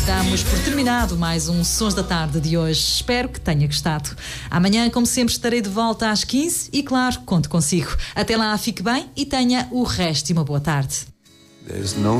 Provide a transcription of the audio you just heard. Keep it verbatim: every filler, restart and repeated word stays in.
Damos por terminado mais um Sons da Tarde de hoje. Espero que tenha gostado. Amanhã, como sempre, estarei de volta às quinze e, claro, conto consigo. Até lá, fique bem e tenha o resto de uma boa tarde.